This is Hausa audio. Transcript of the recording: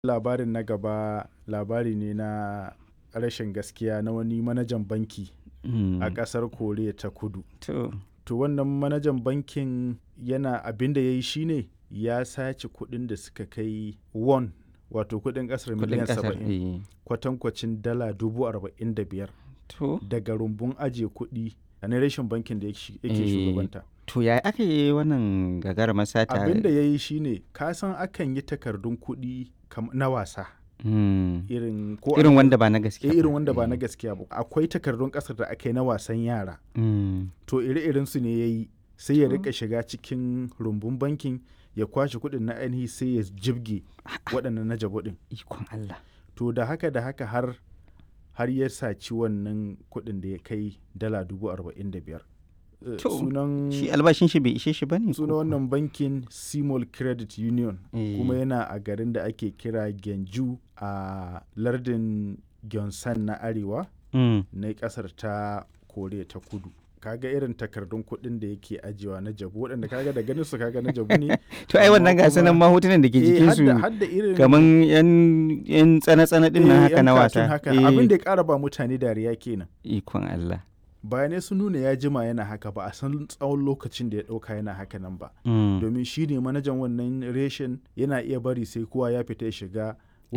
Labarin na gaba labari ne na rashin gaskiya na wani manajan banki a ƙasar Koriya ta Kudu. To wannan manajan bankin abin da ya yi shine ya sace kuɗin da suka kai won wato kuɗin ƙasar miliyan 70 kwatankwacin dala 45,000 daga rumbun ajiye kuɗi na rashin bankin da yake shugabanta. To ya aka yi wannan gagarumar sata? Abin da ya yi shine kasan akan yi takardun kuɗi na wasa. Irin wanda ba na gaskiya ba. Irin wanda ba na gaskiya ba. Akwai takardun ƙasar da aka yi na wasan yara. To ire-iren su ne ya yi sai ya rika shiga cikin rumbun bankin ya kwashe kuɗin na ainihi sai ya jibge waɗannan na jabo ɗin. Ikon Allah. To da haka har ya saci wannan kuɗin da ya kai dala 45,000. Shi albashin shi bai ishe shi ba ne? Sunan wannan bankin Simol Credit Union kuma yana a garin da ake kira Gyeongju a lardin Gyeongsan na arewa na ƙasar ta Koriya ta Kudu. Kaga irin takardun kuɗin da yake ajiyewa na jabu waɗanda kaga da ganin su kaga na jabu ne. To ai wannan gasa nan mahotunan da ke jikin su kaman yan tsana-tsana din nan haka na wasa. Abin da ya ƙara ba mutane dariya kenan. Ikon Allah. Bayanai sun nuna ya jima yana haka ba a san tsawon lokacin da ya ɗauka yana haka nan ba. Domin shi ne manajan wannan reshen yana iya bari sai kowa ya fita ya shiga